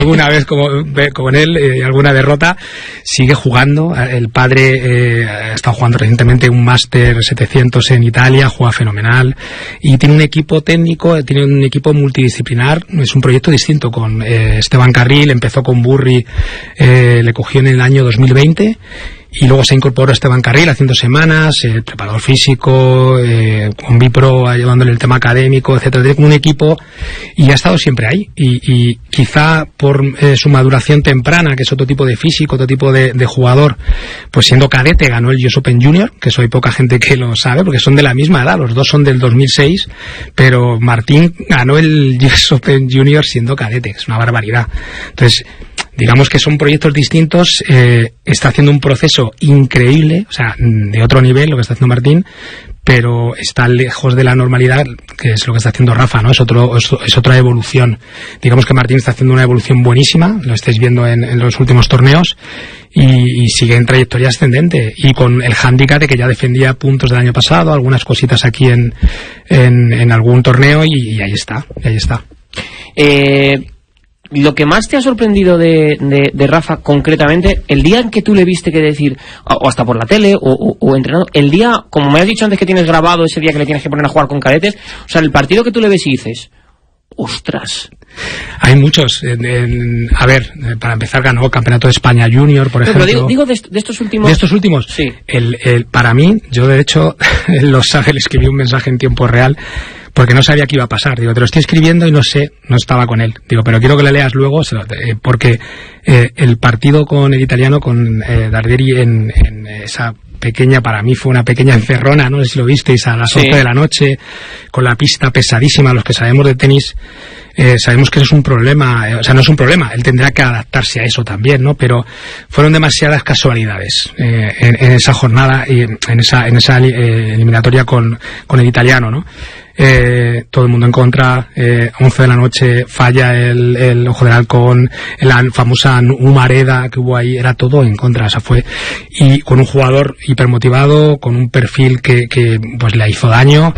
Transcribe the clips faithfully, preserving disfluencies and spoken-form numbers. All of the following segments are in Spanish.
alguna vez como, con él, eh, alguna derrota, sigue jugando. El padre eh, ha estado jugando recientemente un Máster setecientos en Italia, juega fenomenal y tiene un equipo técnico, tiene un equipo multidisciplinar. Es un proyecto distinto con eh, Esteban Carril, empezó con Burri, eh, le cogió en el año dos mil veinte y luego se incorporó Esteban Carril haciendo semanas, eh, preparador físico, eh, con Bipro llevándole el tema académico, etcétera. Tiene un equipo y ha estado siempre ahí. Y, y quizá por eh, su maduración temprana, que es otro tipo de físico, otro tipo de, de jugador, pues siendo cadete ganó el U S Open Junior, que eso hay poca gente que lo sabe, porque son de la misma edad, los dos son del dos mil seis, pero Martín ganó el U S Open Junior siendo cadete, es una barbaridad. Entonces, digamos que son proyectos distintos, eh, está haciendo un proceso increíble, o sea, de otro nivel lo que está haciendo Martín, pero está lejos de la normalidad, que es lo que está haciendo Rafa, ¿no? Es otro, es, es otra evolución. Digamos que Martín está haciendo una evolución buenísima, lo estáis viendo en, en los últimos torneos, y, y sigue en trayectoria ascendente, y con el hándicap de que ya defendía puntos del año pasado, algunas cositas aquí en, en, en algún torneo, y, y ahí está, y ahí está. Eh... Lo que más te ha sorprendido de, de, de Rafa concretamente, el día en que tú le viste que decir, o hasta por la tele, o, o, o entrenando, el día, como me has dicho antes que tienes grabado ese día que le tienes que poner a jugar con cadetes, o sea, el partido que tú le ves y dices, ostras. Hay muchos. En, en, a ver, para empezar ganó Campeonato de España Junior, por pero, ejemplo. Pero digo, digo de, de estos últimos... ¿De estos últimos? Sí. El, el, para mí, yo de hecho, lo sabe, le escribí un mensaje en tiempo real, porque no sabía qué iba a pasar. Digo, te lo estoy escribiendo y no sé, no estaba con él. Digo, pero quiero que le leas luego, eh, porque eh, el partido con el italiano, con eh, Darderi en, en esa pequeña, para mí fue una pequeña encerrona, no sé si lo visteis, a las sí. once de la noche, con la pista pesadísima. Los que sabemos de tenis eh, sabemos que eso es un problema, eh, o sea, no es un problema, él tendrá que adaptarse a eso también, ¿no? Pero fueron demasiadas casualidades eh, en, en esa jornada y en, en esa, en esa eh, eliminatoria con, con el italiano, ¿no? Eh, todo el mundo en contra, eh, once de la noche falla el, el ojo del halcón, la famosa humareda que hubo ahí, era todo en contra, o sea, fue, y con un jugador hipermotivado, con un perfil que, que pues le hizo daño,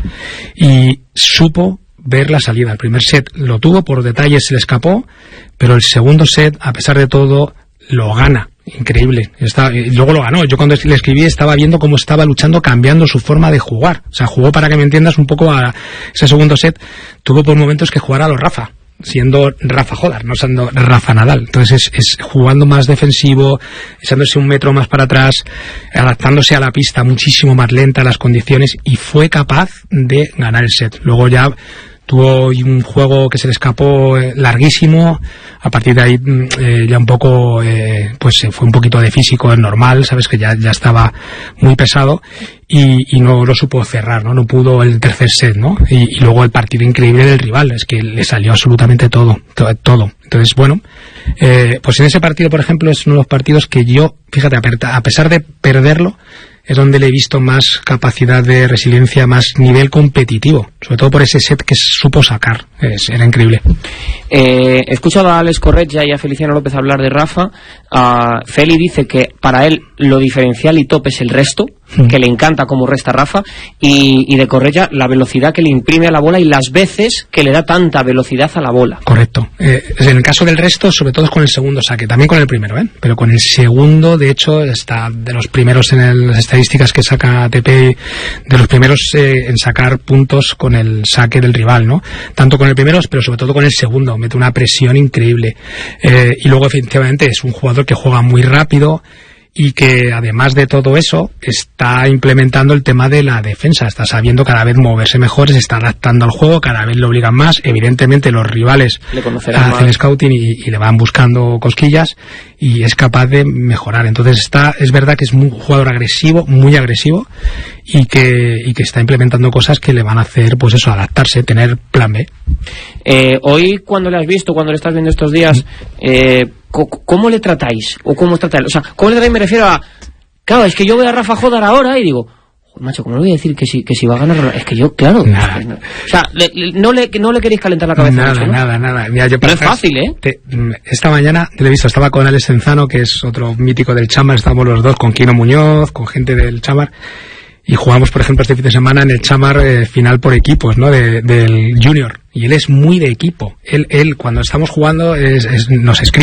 y supo ver la salida. El primer set lo tuvo, por detalles se le escapó, pero el segundo set, a pesar de todo, lo gana. Increíble. Está, y luego lo ganó. Yo cuando le escribí estaba viendo cómo estaba luchando, cambiando su forma de jugar. O sea, jugó, para que me entiendas, un poco a ese segundo set. Tuvo por momentos que jugar a los Rafa, siendo Rafa Jodar, no siendo Rafa Nadal. Entonces es, es jugando más defensivo, echándose un metro más para atrás, adaptándose a la pista muchísimo más lenta, a las condiciones, y fue capaz de ganar el set. Luego ya tuvo un juego que se le escapó eh, larguísimo. A partir de ahí eh, ya un poco eh, pues fue un poquito de físico, es normal, sabes que ya, ya estaba muy pesado, y, y no lo supo cerrar, no no pudo el tercer set, ¿no? Y, y luego el partido increíble del rival, es que le salió absolutamente todo, todo, todo. Entonces, bueno, eh, pues en ese partido, por ejemplo, es uno de los partidos que yo, fíjate, a pesar de perderlo, es donde le he visto más capacidad de resiliencia, más nivel competitivo, sobre todo por ese set que supo sacar. Es, era increíble. Eh, he escuchado a Alex Corretja y a Feliciano López hablar de Rafa. Uh, Feli dice que para él lo diferencial y top es el resto, mm. que le encanta cómo resta Rafa, y, y de Corretja la velocidad que le imprime a la bola y las veces que le da tanta velocidad a la bola. Correcto. Eh, en el caso del resto, sobre todo es con el segundo saque, también con el primero, ¿eh? Pero con el segundo, de hecho, está de los primeros en el, las estadísticas que saca A T P, de los primeros eh, en sacar puntos con el saque del rival, ¿no? Tanto con el primero, pero sobre todo con el segundo, mete una presión increíble. Eh, y luego, efectivamente, es un jugador que juega muy rápido, y que además de todo eso está implementando el tema de la defensa, está sabiendo cada vez moverse mejor, se está adaptando al juego, cada vez lo obligan más, evidentemente los rivales le hacen más scouting y, y le van buscando cosquillas, y es capaz de mejorar. Entonces está, es verdad que es un jugador agresivo, muy agresivo, y que, y que está implementando cosas que le van a hacer, pues eso, adaptarse, tener plan B. Eh, hoy, cuando le has visto, cuando le estás viendo estos días, eh, ¿cómo le tratáis? ¿O cómo tratáis? O sea, ¿cómo le tratáis? Me refiero a... Claro, es que yo veo a Rafa Jodar ahora y digo, macho, ¿cómo le voy a decir que si, que si va a ganar? Es que yo, claro... Nada. Es que no, o sea, le, le, no, le, no le queréis calentar la cabeza. Nada, mucho, ¿no? nada, nada. Mira, yo no es fácil, ¿eh? Te, esta mañana, te lo he visto, estaba con Alex Enzano, que es otro mítico del Chamar, estábamos los dos, con Kino Muñoz, con gente del Chamar, y jugamos, por ejemplo, este fin de semana en el Chamar eh, final por equipos, ¿no? De, del Junior, y él es muy de equipo. Él, él cuando estamos jugando es, es, nos escribe